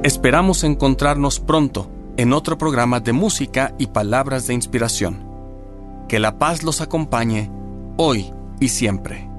Esperamos encontrarnos pronto en otro programa de música y palabras de inspiración. Que la paz los acompañe hoy y siempre.